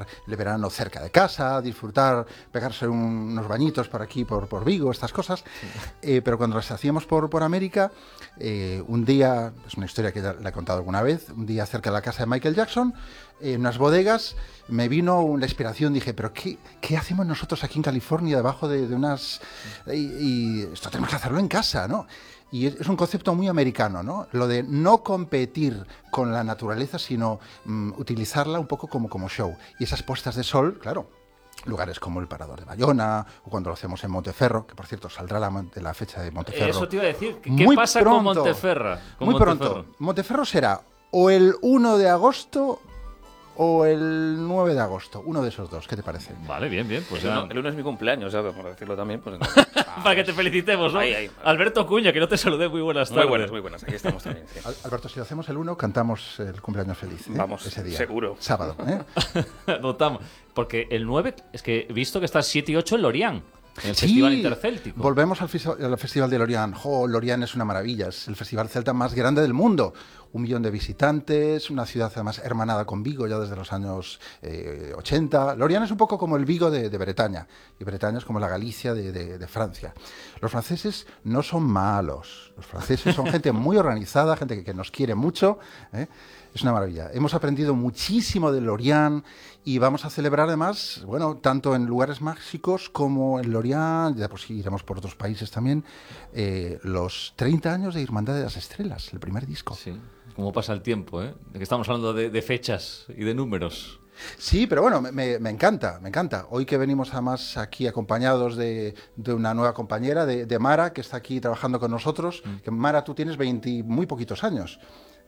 pasar el verano cerca de casa, disfrutar, pegarse unos bañitos por aquí, por Vigo, estas cosas. Pero cuando las hacíamos por América, un día, es una historia que ya la he contado alguna vez, un día cerca de la casa de Michael Jackson, en unas bodegas, me vino la inspiración, dije, pero ¿qué hacemos nosotros aquí en California debajo de unas... Y esto tenemos que hacerlo en casa, ¿no? Y es un concepto muy americano, ¿no? Lo de no competir con la naturaleza, sino utilizarla un poco como show. Y esas puestas de sol, claro, lugares como el Parador de Bayona, o cuando lo hacemos en Monteferro, que por cierto saldrá la fecha de Monteferro. Eso te iba a decir, ¿qué pasa con Monteferro? Muy pronto. Monteferro será o el 1 de agosto o el 9 de agosto, uno de esos dos, ¿qué te parece? Vale, bien, pues el 1 es mi cumpleaños, ya, por decirlo también. Pues, para que te felicitemos, ¿no? Ahí. Alberto Cuña, que no te saludé, muy buenas tardes. Muy buenas, aquí estamos también. Sí. Alberto, si lo hacemos el 1, cantamos el cumpleaños feliz. Vamos, ese día. Seguro. Sábado, Notamos. Porque el 9, es que he visto que está 7 y 8 en Lorient. En el Festival Intercéltico. Volvemos al Festival de Lorient. Lorient es una maravilla, es el festival celta más grande del mundo. 1 millón de visitantes, una ciudad además hermanada con Vigo ya desde los años 80. Lorient es un poco como el Vigo de Bretaña, y Bretaña es como la Galicia de Francia. Los franceses no son malos, los franceses son gente muy organizada, gente que nos quiere mucho, ¿eh? Es una maravilla. Hemos aprendido muchísimo de Lorient y vamos a celebrar además, bueno, tanto en lugares mágicos como en Lorient, ya pues iremos por otros países también, los 30 años de Irmandad de las Estrellas, el primer disco. Sí, cómo pasa el tiempo, ¿eh? De que estamos hablando de fechas y de números. Sí, pero bueno, me encanta, me encanta. Hoy que venimos además aquí acompañados de una nueva compañera, de Mara, que está aquí trabajando con nosotros. Que Mara, tú tienes 20 muy poquitos años.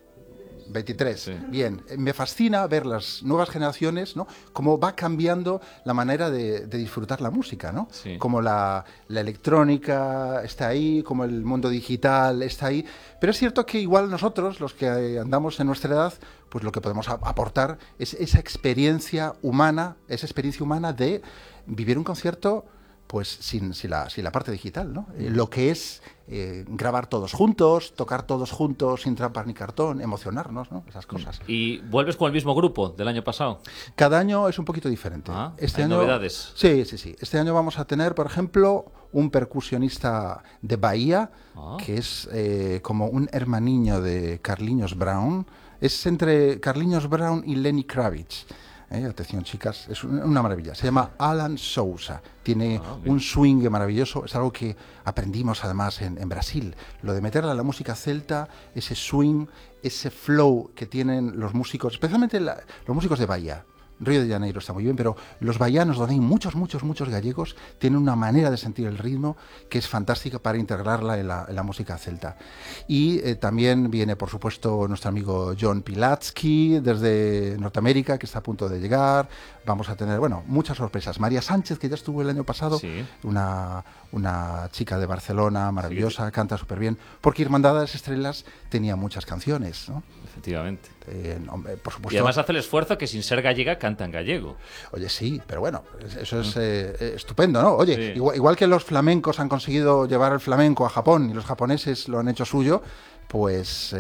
23, sí. Bien. Me fascina ver las nuevas generaciones, ¿no? Cómo va cambiando la manera de disfrutar la música, ¿no? Sí. Como la electrónica está ahí, como el mundo digital está ahí. Pero es cierto que igual nosotros, los que andamos en nuestra edad, pues lo que podemos aportar es esa experiencia humana de vivir un concierto pues sin la parte digital, ¿no? Lo que es grabar todos juntos, tocar todos juntos sin trampas ni cartón, emocionarnos, ¿no? Esas cosas. ¿Y vuelves con el mismo grupo del año pasado? Cada año es un poquito diferente. ¿Hay novedades? Sí. Este año vamos a tener, por ejemplo, un percusionista de Bahía, que es como un hermaniño de Carlinhos Brown. Es entre Carlinhos Brown y Lenny Kravitz. Atención, chicas, es una maravilla. Se llama Alan Sousa. Tiene un swing maravilloso. Es algo que aprendimos además en Brasil. Lo de meterle a la música celta, ese swing, ese flow que tienen los músicos, especialmente los músicos de Bahía. Río de Janeiro está muy bien, pero los baianos, donde hay muchos gallegos, tienen una manera de sentir el ritmo que es fantástica para integrarla en la música celta. Y también viene, por supuesto, nuestro amigo John Pilatsky desde Norteamérica, que está a punto de llegar. Vamos a tener, muchas sorpresas. María Sánchez, que ya estuvo el año pasado, sí. una chica de Barcelona maravillosa, sí. Canta súper bien, porque Irmandad de las Estrellas tenía muchas canciones, ¿no? Efectivamente. Por supuesto. Y además hace el esfuerzo que sin ser gallega canta en gallego. Oye, sí, pero bueno, eso es estupendo, ¿no? Oye, sí. igual que los flamencos han conseguido llevar el flamenco a Japón y los japoneses lo han hecho suyo, pues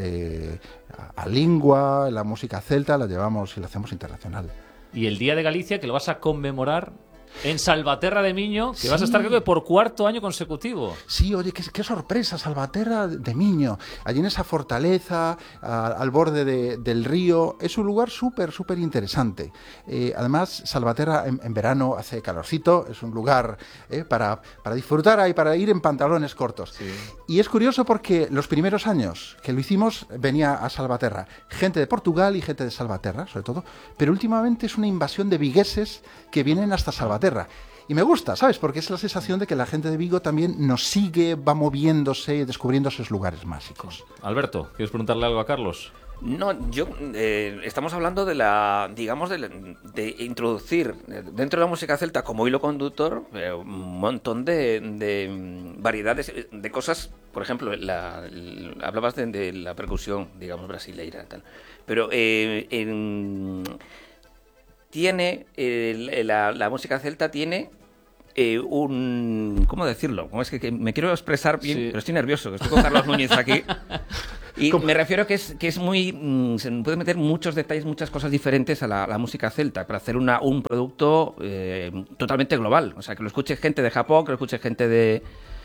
a lingua, la música celta la llevamos y la hacemos internacional. Y el Día de Galicia, que lo vas a conmemorar en Salvaterra de Miño, que sí. Vas a estar, creo que por 4º año consecutivo. Sí, oye, qué sorpresa, Salvaterra de Miño. Allí en esa fortaleza, al borde del río, es un lugar súper interesante. Además, Salvaterra en verano hace calorcito, es un lugar para disfrutar y para ir en pantalones cortos. Sí. Y es curioso porque los primeros años que lo hicimos venía a Salvaterra gente de Portugal y gente de Salvaterra, sobre todo, pero últimamente es una invasión de vigueses que vienen hasta Salvaterra. Y me gusta, ¿sabes? Porque es la sensación de que la gente de Vigo también nos sigue, va moviéndose, descubriendo esos lugares mágicos. Alberto, ¿quieres preguntarle algo a Carlos? No, estamos hablando de introducir dentro de la música celta como hilo conductor un montón de variedades, de cosas. Por ejemplo, hablabas de la percusión, digamos, brasileira y tal. Pero la música celta tiene ¿cómo decirlo? Es que me quiero expresar bien, sí. Pero estoy nervioso, que estoy con Carlos Núñez aquí. Y me refiero que es muy... se puede meter muchos detalles, muchas cosas diferentes a la música celta para hacer un producto totalmente global. O sea, que lo escuche gente de Japón, que lo escuche gente de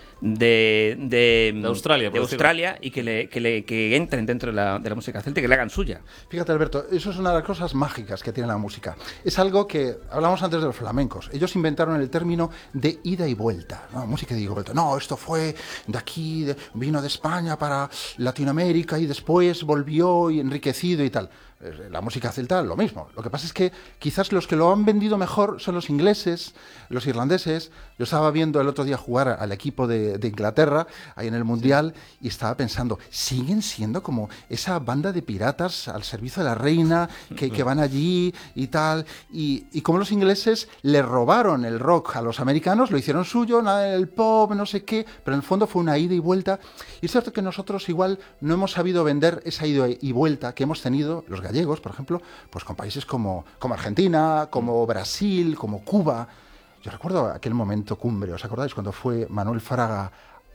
Australia y que entren dentro de la música celta y que la hagan suya. Fíjate, Alberto, eso es una de las cosas mágicas que tiene la música. Es algo que hablamos antes de los flamencos. Ellos inventaron el término de ida y vuelta, ¿no? Música de ida y vuelta. No, esto fue de aquí, vino de España para Latinoamérica y después volvió y enriquecido y tal. La música celta, lo mismo. Lo que pasa es que quizás los que lo han vendido mejor son los ingleses, los irlandeses. Yo estaba viendo el otro día jugar al equipo de Inglaterra, ahí en el Mundial, y estaba pensando, siguen siendo como esa banda de piratas al servicio de la reina, que van allí y tal. Y como los ingleses le robaron el rock a los americanos, lo hicieron suyo, el pop, no sé qué, pero en el fondo fue una ida y vuelta. Y es cierto que nosotros igual no hemos sabido vender esa ida y vuelta que hemos tenido, los gallegos, por ejemplo, pues con países como Argentina, como Brasil, como Cuba. Yo recuerdo aquel momento cumbre, ¿os acordáis? Cuando fue Manuel Fraga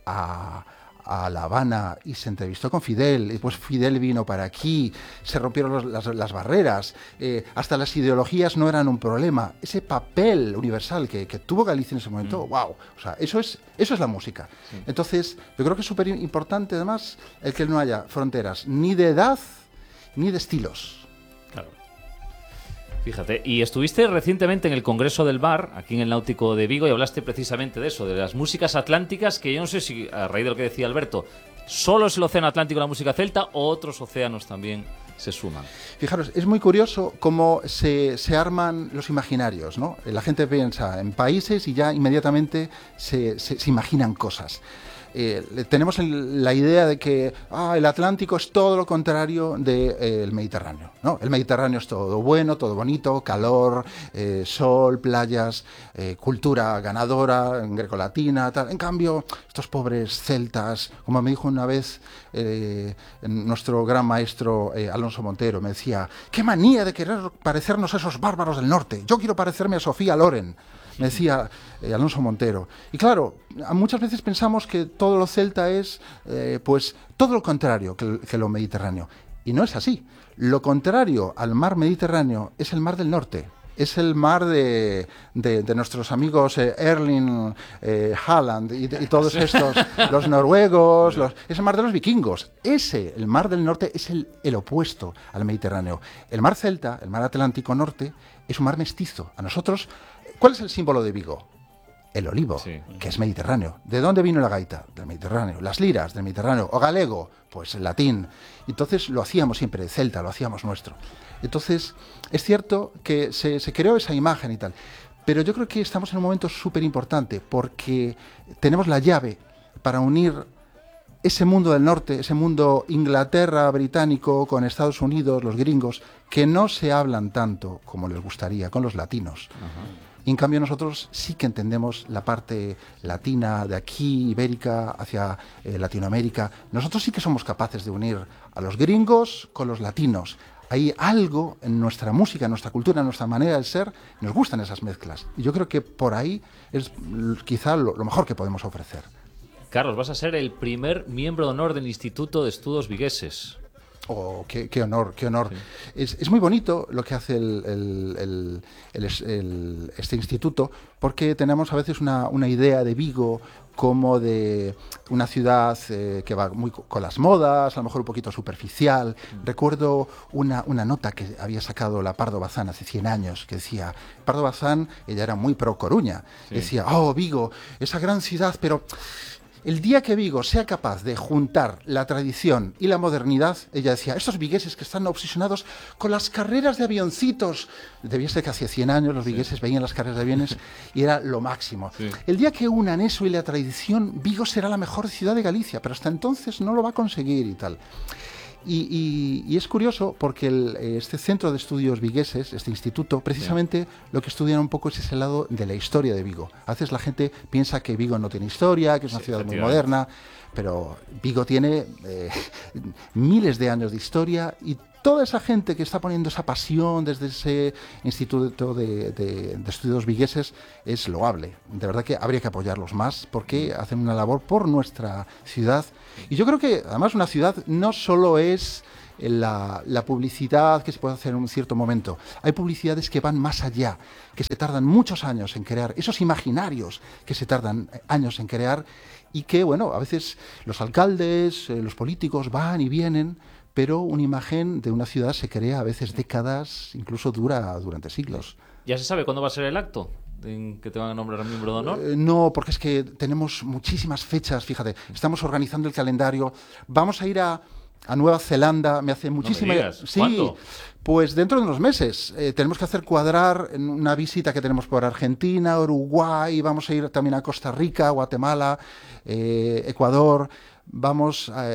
a La Habana y se entrevistó con Fidel, y después Fidel vino para aquí, se rompieron las barreras, hasta las ideologías no eran un problema. Ese papel universal que tuvo Galicia en ese momento, wow, o sea, eso es la música. Sí. Entonces, yo creo que es súper importante además el que no haya fronteras ni de edad ni de estilos. Claro. Fíjate, y estuviste recientemente en el Congreso del Bar, aquí en el Náutico de Vigo, y hablaste precisamente de eso, de las músicas atlánticas, que yo no sé si, a raíz de lo que decía Alberto, ¿solo es el océano Atlántico la música celta o otros océanos también se suman? Fijaros, es muy curioso cómo se arman los imaginarios, ¿no? La gente piensa en países y ya inmediatamente se imaginan cosas. Tenemos la idea de que el Atlántico es todo lo contrario del Mediterráneo, ¿no? El Mediterráneo es todo bueno, todo bonito, calor, sol, playas, cultura ganadora, grecolatina, tal. En cambio, estos pobres celtas, como me dijo una vez nuestro gran maestro Alonso Montero, me decía, qué manía de querer parecernos a esos bárbaros del norte, yo quiero parecerme a Sofía Loren. Me decía Alonso Montero. Y claro, muchas veces pensamos que todo lo celta es pues todo lo contrario que lo mediterráneo. Y no es así. Lo contrario al mar Mediterráneo es el mar del norte. Es el mar de nuestros amigos Erling Haaland y todos estos, los noruegos, es el mar de los vikingos. El mar del norte, es el opuesto al Mediterráneo. El mar celta, el mar Atlántico Norte, es un mar mestizo. A nosotros, ¿cuál es el símbolo de Vigo? El olivo, sí, que es mediterráneo. ¿De dónde vino la gaita? Del Mediterráneo. Las liras, del Mediterráneo. O galego, pues el latín. Entonces lo hacíamos siempre de celta, lo hacíamos nuestro. Entonces es cierto que se creó esa imagen y tal. Pero yo creo que estamos en un momento súper importante porque tenemos la llave para unir ese mundo del norte, ese mundo Inglaterra, británico, con Estados Unidos, los gringos, que no se hablan tanto como les gustaría con los latinos. Uh-huh. Y en cambio nosotros sí que entendemos la parte latina de aquí, ibérica, hacia Latinoamérica. Nosotros sí que somos capaces de unir a los gringos con los latinos. Hay algo en nuestra música, en nuestra cultura, en nuestra manera de ser, nos gustan esas mezclas. Y yo creo que por ahí es quizá lo mejor que podemos ofrecer. Carlos, vas a ser el primer miembro de honor del Instituto de Estudos Vigueses. Oh, qué honor, qué honor. Sí. Es muy bonito lo que hace este instituto, porque tenemos a veces una idea de Vigo como de una ciudad que va muy con las modas, a lo mejor un poquito superficial. Recuerdo una nota que había sacado la Pardo Bazán hace 100 años, que decía, Pardo Bazán, ella era muy pro Coruña, sí. Decía, Vigo, esa gran ciudad, pero el día que Vigo sea capaz de juntar la tradición y la modernidad, ella decía, estos vigueses que están obsesionados con las carreras de avioncitos, debía ser que hace 100 años los vigueses veían las carreras de aviones y era lo máximo. Sí. El día que unan eso y la tradición, Vigo será la mejor ciudad de Galicia, pero hasta entonces no lo va a conseguir y tal. Y es curioso porque este centro de estudios vigueses, este instituto, precisamente lo que estudian un poco es ese lado de la historia de Vigo. A veces la gente piensa que Vigo no tiene historia, que es una ciudad muy moderna, pero Vigo tiene miles de años de historia y toda esa gente que está poniendo esa pasión desde ese Instituto de Estudios Vigueses es loable. De verdad que habría que apoyarlos más porque hacen una labor por nuestra ciudad. Y yo creo que además una ciudad no solo es la publicidad que se puede hacer en un cierto momento. Hay publicidades que van más allá, que se tardan muchos años en crear, esos imaginarios que se tardan años en crear y que, bueno, a veces los alcaldes, los políticos van y vienen, pero una imagen de una ciudad se crea a veces décadas, incluso dura durante siglos. ¿Ya se sabe cuándo va a ser el acto en que te van a nombrar miembro de honor? No, porque es que tenemos muchísimas fechas, fíjate, estamos organizando el calendario, vamos a ir a Nueva Zelanda, me hace muchísima... No me digas. Sí, ¿Cuándo? pues dentro de unos meses. Tenemos que hacer cuadrar en una visita que tenemos por Argentina, Uruguay, vamos a ir también a Costa Rica, Guatemala, Ecuador. Vamos a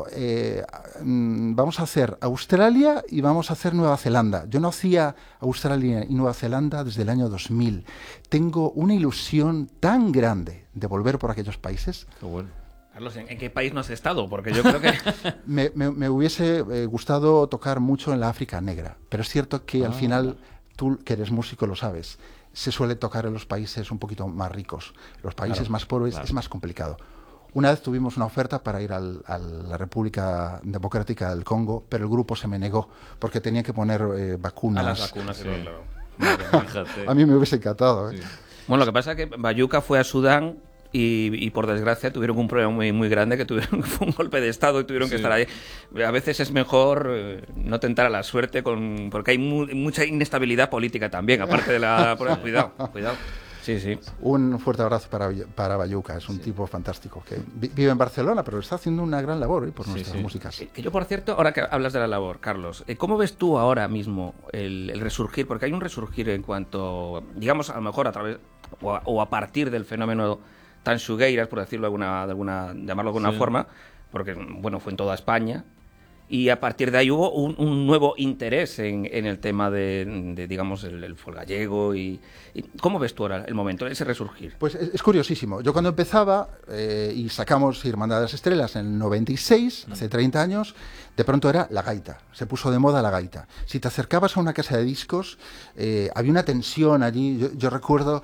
vamos a hacer Australia y vamos a hacer Nueva Zelanda. Yo no hacía Australia y Nueva Zelanda desde el año 2000. Tengo una ilusión tan grande de volver por aquellos países. Qué bueno. Carlos, ¿en qué país no has estado? Porque yo creo que... me hubiese gustado tocar mucho en la África negra, pero es cierto que al final, tú que eres músico lo sabes, se suele tocar en los países un poquito más ricos. Los países más pobres es más complicado. Una vez tuvimos una oferta para ir a la República Democrática del Congo, pero el grupo se me negó porque tenía que poner vacunas. A las vacunas, sí, claro. Fíjate. A mí me hubiese encantado. Sí. Bueno, lo que pasa es que Bayuca fue a Sudán y por desgracia tuvieron un problema muy, muy grande, que fue un golpe de Estado y tuvieron que estar ahí. A veces es mejor no tentar a la suerte porque hay mucha inestabilidad política también, aparte de la... Cuidado. Sí, sí. Un fuerte abrazo para Bayuca, es un tipo fantástico que vive en Barcelona, pero está haciendo una gran labor por nuestras músicas. Que yo, por cierto, ahora que hablas de la labor, Carlos, ¿cómo ves tú ahora mismo el resurgir? Porque hay un resurgir en cuanto, digamos, a lo mejor a través o a partir del fenómeno tan Tanxugueiras, por decirlo llamarlo de alguna forma, porque bueno, fue en toda España. Y a partir de ahí hubo un nuevo interés en el tema de digamos, el folk gallego. Y ¿cómo ves tú ahora el momento, ese resurgir? Pues es curiosísimo. Yo cuando empezaba y sacamos Hermandad de las Estrellas en el 96, hace 30 años, de pronto era la gaita. Se puso de moda la gaita. Si te acercabas a una casa de discos, había una tensión allí. Yo recuerdo...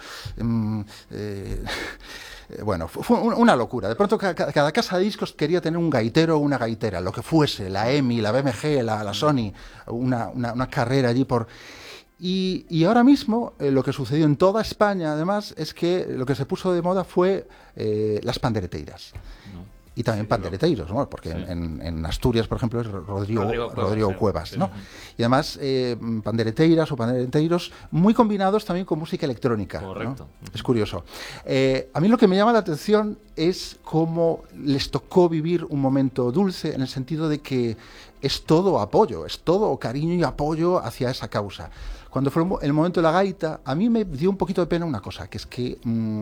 bueno, fue una locura. De pronto cada casa de discos quería tener un gaitero o una gaitera, lo que fuese, la EMI, la BMG, la Sony, una carrera allí por... Y ahora mismo lo que sucedió en toda España, además, es que lo que se puso de moda fue las pandereteiras. Y también pandereteiros, ¿no? Porque en Asturias, por ejemplo, es Rodrigo Cuevas, ¿no? Y además pandereteiras o pandereteiros muy combinados también con música electrónica. Correcto. ¿No? Es curioso. A mí lo que me llama la atención es cómo les tocó vivir un momento dulce, en el sentido de que es todo apoyo, es todo cariño y apoyo hacia esa causa. Cuando fue el momento de la gaita, a mí me dio un poquito de pena una cosa, que es que...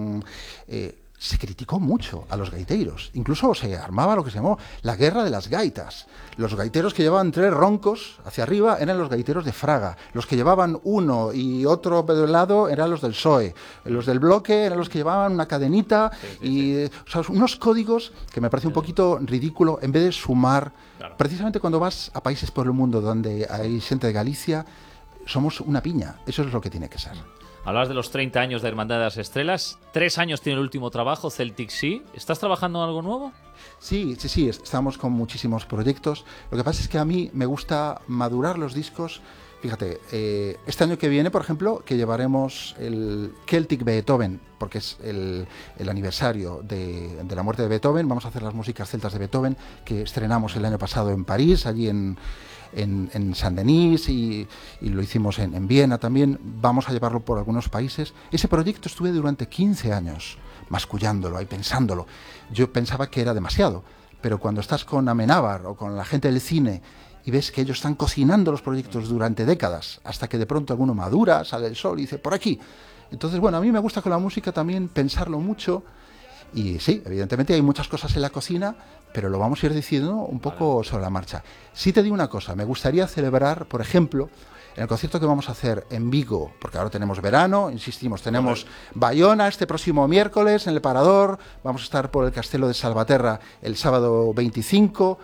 se criticó mucho a los gaiteros. Incluso se armaba lo que se llamó la guerra de las gaitas. Los gaiteros que llevaban 3 roncos hacia arriba eran los gaiteros de Fraga. Los que llevaban uno y otro del lado eran los del PSOE. Los del bloque eran los que llevaban una cadenita. O sea, unos códigos que me parece un poquito ridículo, en vez de sumar. Claro. Precisamente cuando vas a países por el mundo donde hay gente de Galicia, somos una piña. Eso es lo que tiene que ser. Hablabas de los 30 años de Hermandad de las Estrellas. 3 años tiene el último trabajo, Celtic Sea. ¿Estás trabajando en algo nuevo? Sí, estamos con muchísimos proyectos. Lo que pasa es que a mí me gusta madurar los discos. Fíjate, este año que viene, por ejemplo, que llevaremos el Celtic Beethoven, porque es el aniversario de la muerte de Beethoven. Vamos a hacer las músicas celtas de Beethoven, que estrenamos el año pasado en París, allí en Saint-Denis, y lo hicimos en Viena también. Vamos a llevarlo por algunos países. Ese proyecto estuve durante 15 años mascullándolo y pensándolo. Yo pensaba que era demasiado, pero cuando estás con Amenábar o con la gente del cine y ves que ellos están cocinando los proyectos durante décadas, hasta que de pronto alguno madura, sale el sol y dice, por aquí. Entonces, bueno, a mí me gusta con la música también pensarlo mucho. Y sí, evidentemente hay muchas cosas en la cocina, pero lo vamos a ir diciendo un poco sobre la marcha. Sí te digo una cosa, me gustaría celebrar, por ejemplo, en el concierto que vamos a hacer en Vigo, porque ahora tenemos verano, insistimos, tenemos Bayona este próximo miércoles en el Parador, vamos a estar por el Castelo de Salvaterra el sábado 25,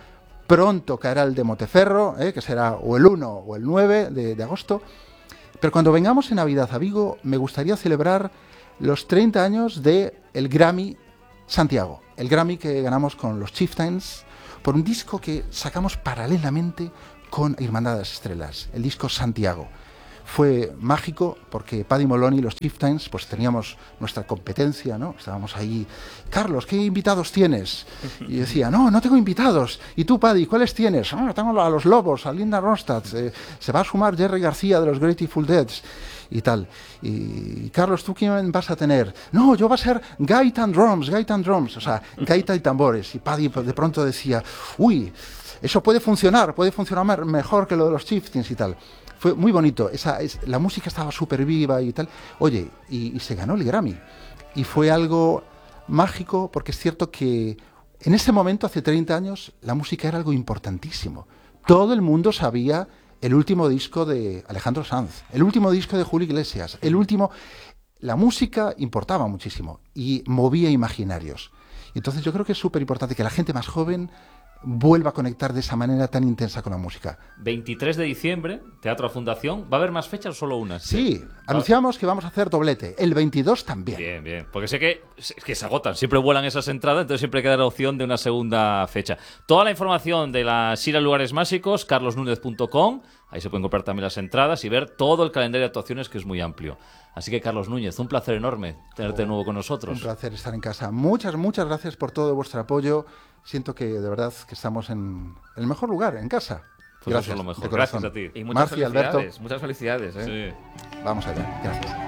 Pronto caerá el de Moteferro, que será o el 1 o el 9 de agosto. Pero cuando vengamos en Navidad a Vigo, me gustaría celebrar los 30 años del Grammy Santiago. El Grammy que ganamos con los Chieftains por un disco que sacamos paralelamente con Irmandad de las Estrellas, el disco Santiago. Fue mágico porque Paddy Moloney y los Chieftains pues teníamos nuestra competencia, ¿no? Estábamos ahí, Carlos, ¿qué invitados tienes? Y decía, no tengo invitados. ¿Y tú, Paddy, cuáles tienes? Tengo a los Lobos, a Linda Ronstadt, se va a sumar Jerry García de los Grateful Dead y tal. Y Carlos, ¿tú quién vas a tener? No, yo va a ser gaita and drums, o sea, gaita y tambores. Y Paddy de pronto decía, uy, eso puede funcionar mejor que lo de los Chieftains y tal. Fue muy bonito, la música estaba súper viva y tal. Oye, y se ganó el Grammy. Y fue algo mágico porque es cierto que en ese momento, hace 30 años, la música era algo importantísimo. Todo el mundo sabía el último disco de Alejandro Sanz, el último disco de Julio Iglesias, La música importaba muchísimo y movía imaginarios. Entonces yo creo que es súper importante que la gente más joven vuelva a conectar de esa manera tan intensa con la música. 23 de diciembre, Teatro Fundación. ¿Va a haber más fechas o solo una? Sí, anunciamos que vamos a hacer doblete. El 22 también. Bien. Porque sé que se agotan, siempre vuelan esas entradas, entonces siempre queda la opción de una segunda fecha. Toda la información de la Xira Lugares Máxicos, carlosnúñez.com. Ahí se pueden comprar también las entradas y ver todo el calendario de actuaciones, que es muy amplio. Así que, Carlos Núñez, un placer enorme tenerte de nuevo con nosotros. Un placer estar en casa. Muchas gracias por todo vuestro apoyo. Siento que de verdad que estamos en el mejor lugar, en casa. Pues gracias, eso es lo mejor. Gracias a ti. Y muchas Marci, Alberto. Muchas felicidades. Sí. Vamos allá. Gracias.